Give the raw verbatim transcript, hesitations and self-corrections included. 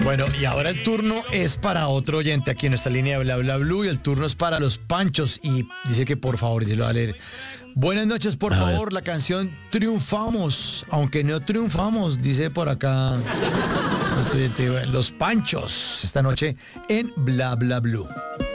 Bueno, y ahora el turno es para otro oyente aquí en nuestra línea de Bla Bla Blue y el turno es para los Panchos y dice que por favor, y se lo va a leer. Buenas noches, por A favor, ver. la canción Triunfamos, aunque no triunfamos, dice por acá los Panchos esta noche en Bla Bla Blue.